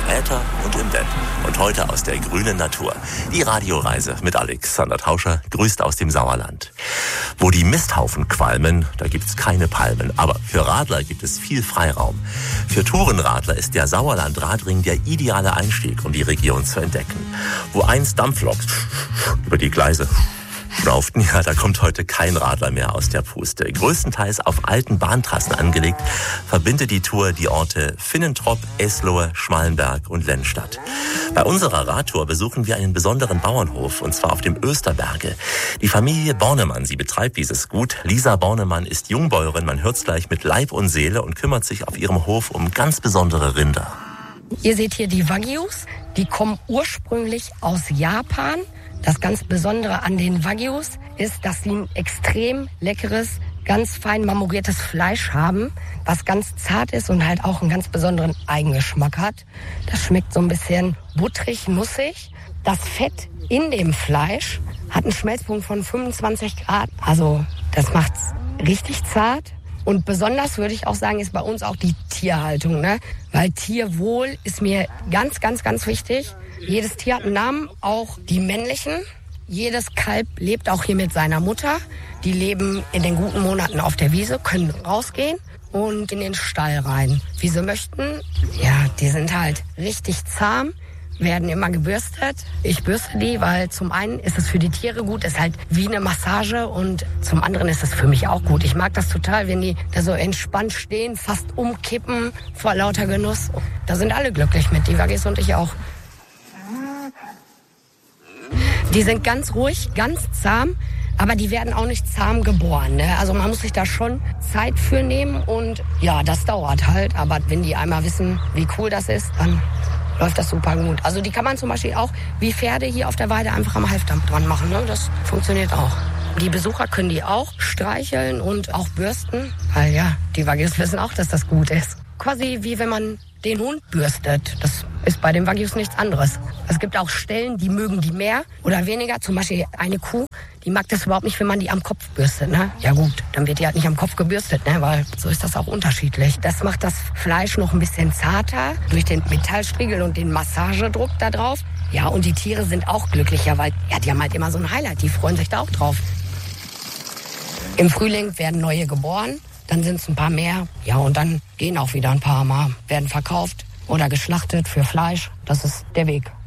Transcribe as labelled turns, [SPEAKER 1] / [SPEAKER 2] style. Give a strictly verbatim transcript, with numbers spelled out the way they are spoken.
[SPEAKER 1] Äther und im Web. Und heute aus der grünen Natur. Die Radioreise mit Alexander Tauscher grüßt aus dem Sauerland. Wo die Misthaufen qualmen, da gibt's keine Palmen. Aber für Radler gibt es viel Freiraum. Für Tourenradler ist der Sauerland-Radring der ideale Einstieg, um die Region zu entdecken. Wo einst Dampfloks über die Gleise schnauften, ja, da kommt heute kein Radler mehr aus der Puste. Größtenteils auf alten Bahntrassen angelegt, verbindet die Tour die Orte Finnentrop, Eslohe, Schmallenberg und Lennstadt. Bei unserer Radtour besuchen wir einen besonderen Bauernhof, und zwar auf dem Österberge. Die Familie Bornemann, sie betreibt dieses Gut. Lisa Bornemann ist Jungbäuerin, man hört's gleich, mit Leib und Seele und kümmert sich auf ihrem Hof um ganz besondere Rinder.
[SPEAKER 2] Ihr seht hier die Wagyus, die kommen ursprünglich aus Japan. Das ganz Besondere an den Wagyus ist, dass sie ein extrem leckeres, ganz fein marmoriertes Fleisch haben, was ganz zart ist und halt auch einen ganz besonderen Eigengeschmack hat. Das schmeckt so ein bisschen butterig, nussig. Das Fett in dem Fleisch hat einen Schmelzpunkt von fünfundzwanzig Grad. Also das macht's richtig zart. Und besonders würde ich auch sagen, ist bei uns auch die Tierhaltung, ne? Weil Tierwohl ist mir ganz, ganz, ganz wichtig. Jedes Tier hat einen Namen, auch die männlichen. Jedes Kalb lebt auch hier mit seiner Mutter. Die leben in den guten Monaten auf der Wiese, können rausgehen und in den Stall rein, wie sie möchten. Ja, die sind halt richtig zahm, werden immer gebürstet. Ich bürste die, weil zum einen ist es für die Tiere gut, ist halt wie eine Massage, und zum anderen ist es für mich auch gut. Ich mag das total, wenn die da so entspannt stehen, fast umkippen vor lauter Genuss. Da sind alle glücklich mit, die Waggis und ich auch. Die sind ganz ruhig, ganz zahm, aber die werden auch nicht zahm geboren, ne? Also man muss sich da schon Zeit für nehmen, und ja, das dauert halt. Aber wenn die einmal wissen, wie cool das ist, dann läuft das super gut. Also die kann man zum Beispiel auch wie Pferde hier auf der Weide einfach am Halfter dran machen, ne? Das funktioniert auch. Die Besucher können die auch streicheln und auch bürsten, weil ja, die Wagyus wissen auch, dass das gut ist. Quasi wie wenn man den Hund bürstet. Das ist bei den Wagyus nichts anderes. Es gibt auch Stellen, die mögen die mehr oder weniger. Zum Beispiel eine Kuh, die mag das überhaupt nicht, wenn man die am Kopf bürstet, ne? Ja gut, dann wird die halt nicht am Kopf gebürstet, ne? Weil so ist das auch unterschiedlich. Das macht das Fleisch noch ein bisschen zarter durch den Metallstriegel und den Massagedruck da drauf. Ja, und die Tiere sind auch glücklicher, weil ja, die haben halt immer so ein Highlight. Die freuen sich da auch drauf. Im Frühling werden neue geboren. Dann sind es ein paar mehr, ja, und dann gehen auch wieder ein paar Mal, werden verkauft oder geschlachtet für Fleisch. Das ist der Weg.